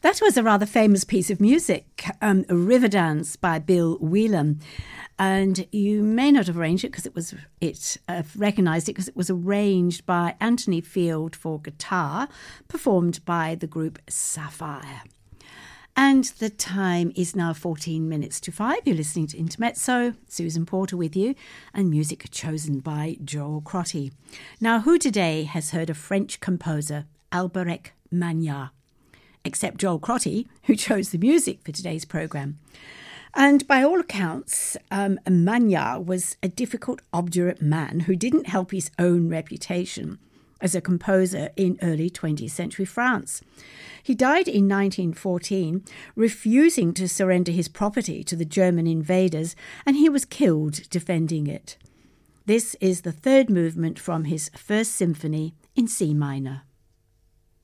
That was a rather famous piece of music, Riverdance by Bill Whelan. And you may not have arranged it because recognised it because it was arranged by Anthony Field for guitar, performed by the group Sapphire. And the time is now 14 minutes to 5. You're listening to Intermezzo, Susan Porter with you, and music chosen by Joel Crotty. Now, who today has heard of French composer Alberic Magnat? Except Joel Crotty, who chose the music for today's programme. And by all accounts, Magnat was a difficult, obdurate man who didn't help his own reputation as a composer in early 20th century France. He died in 1914, refusing to surrender his property to the German invaders, and he was killed defending it. This is the third movement from his First Symphony in C minor.